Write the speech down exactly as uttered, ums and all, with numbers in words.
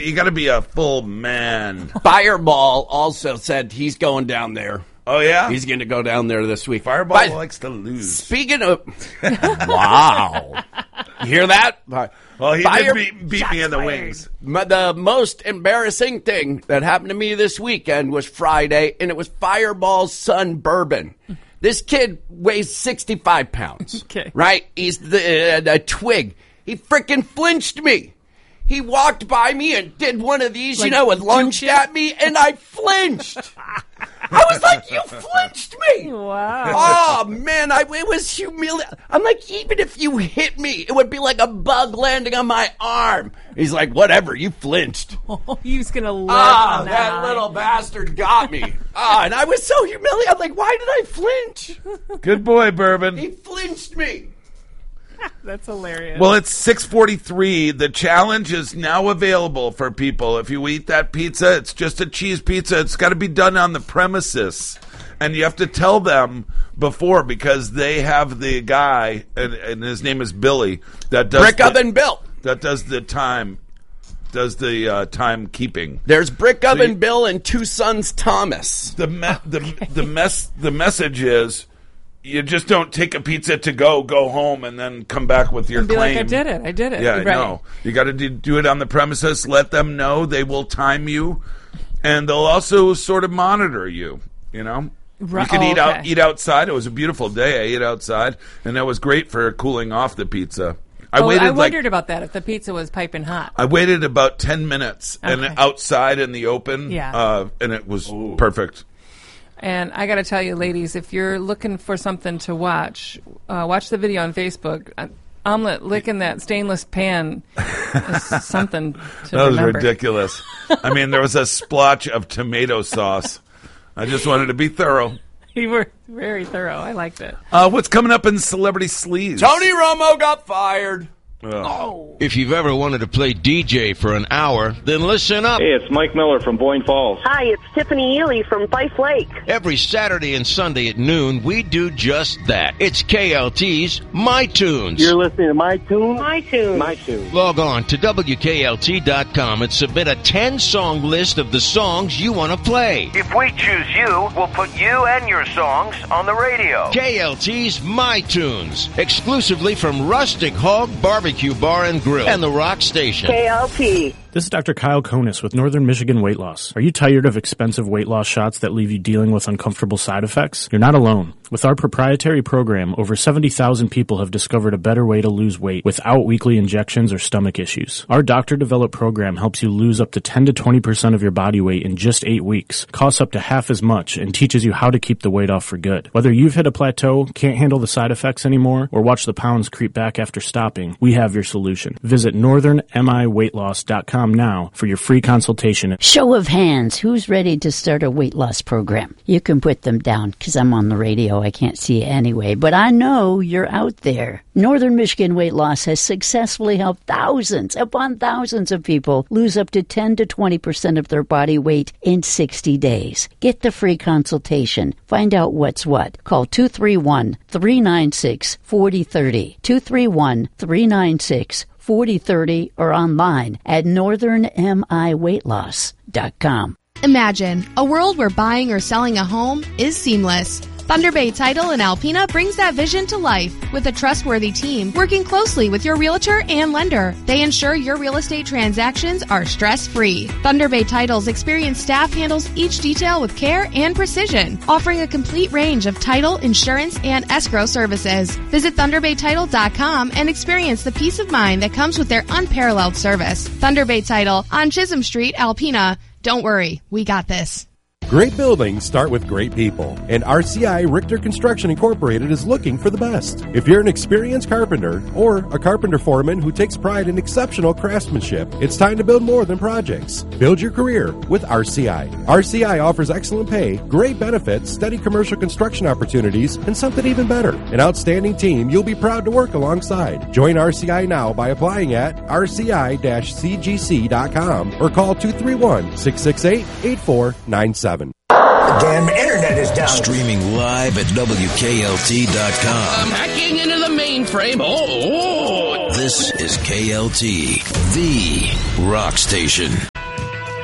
you got to be a full man. Fireball also said he's going down there. Oh, yeah? He's going to go down there this week. Fireball but likes to lose. Speaking of... wow. You hear that? Well, he Fire, did beat, beat me in the fired. wings. The most embarrassing thing that happened to me this weekend was Friday, and it was Fireball's son, Bourbon. This kid weighs sixty-five pounds. Okay. Right? He's the, uh, the twig. He freaking flinched me. He walked by me and did one of these, like, you know, and lunged at me, and I flinched. I was like, you flinched me. Wow. Oh, man, I, it was humiliating. I'm like, even if you hit me, it would be like a bug landing on my arm. He's like, whatever, you flinched. Oh, he was going to live Ah, on that. that little bastard got me. Ah, and I was so humiliated. I'm like, why did I flinch? Good boy, Bourbon. He flinched me. That's hilarious. Well, it's six forty-three. The challenge is now available for people. If you eat that pizza, it's just a cheese pizza. It's got to be done on the premises. And you have to tell them before, because they have the guy, and, and his name is Billy, that does Brick the, Oven Bill. That does the time, does the uh, time keeping. There's Brick Oven so you, Bill and two sons Thomas. The me, okay. the the mess the message is, you just don't take a pizza to go, go home, and then come back with your and be claim. like, I did it, I did it. Yeah, right. no. You got to do, do it on the premises. Let them know. They will time you, and they'll also sort of monitor you, you know? Right. You can oh, eat okay. out, eat outside. It was a beautiful day. I ate outside, and that was great for cooling off the pizza. I oh, waited I like, wondered about that, if the pizza was piping hot. I waited about ten minutes, okay. and outside in the open, yeah. uh, and it was Ooh. perfect. And I got to tell you, ladies, if you're looking for something to watch, uh, watch the video on Facebook. Uh, omelet licking that stainless pan is something to That was remember. ridiculous. I mean, there was a splotch of tomato sauce. I just wanted to be thorough. You were very thorough. I liked it. Uh, what's coming up in Celebrity Sleaze? Tony Romo got fired. Oh. If you've ever wanted to play D J for an hour, then listen up. Hey, it's Mike Miller from Boyne Falls. Hi, it's Tiffany Ely from Fife Lake. Every Saturday and Sunday at noon, we do just that. It's K L T's My Tunes. You're listening to My Tunes? My Tunes. My Tunes. Log on to W K L T dot com and submit a ten-song list of the songs you want to play. If we choose you, we'll put you and your songs on the radio. K L T's My Tunes, exclusively from Rustic Hog Barbecue Bar and Grill and the Rock Station. K L T. This is Doctor Kyle Konis with Northern Michigan Weight Loss. Are you tired of expensive weight loss shots that leave you dealing with uncomfortable side effects? You're not alone. With our proprietary program, over seventy thousand people have discovered a better way to lose weight without weekly injections or stomach issues. Our doctor-developed program helps you lose up to ten to twenty percent of your body weight in just eight weeks, costs up to half as much, and teaches you how to keep the weight off for good. Whether you've hit a plateau, can't handle the side effects anymore, or watch the pounds creep back after stopping, we have your solution. Visit northern mi weight loss dot com now for your free consultation. Show of hands, who's ready to start a weight loss program? You can put them down because I'm on the radio. I can't see you anyway, but I know you're out there. Northern Michigan Weight Loss has successfully helped thousands upon thousands of people lose up to ten to twenty percent of their body weight in sixty days. Get the free consultation. Find out what's what. Call two three one, three nine six, four zero three zero, two three one, three nine six, four zero three zero, or online at northern mi weight loss dot com. Imagine a world where buying or selling a home is seamless. Thunder Bay Title in Alpena brings that vision to life with a trustworthy team working closely with your realtor and lender. They ensure your real estate transactions are stress-free. Thunder Bay Title's experienced staff handles each detail with care and precision, offering a complete range of title, insurance, and escrow services. Visit thunder bay title dot com and experience the peace of mind that comes with their unparalleled service. Thunder Bay Title on Chisholm Street, Alpena. Don't worry, we got this. Great buildings start with great people, and R C I Richter Construction Incorporated is looking for the best. If you're an experienced carpenter or a carpenter foreman who takes pride in exceptional craftsmanship, it's time to build more than projects. Build your career with R C I. R C I offers excellent pay, great benefits, steady commercial construction opportunities, and something even better, an outstanding team you'll be proud to work alongside. Join R C I now by applying at r c i dash c g c dot com or call two three one, six six eight, eight four nine seven. The damn internet is down. Streaming live at W K L T dot com. I'm hacking into the mainframe. Oh, oh. This is K L T, the rock station.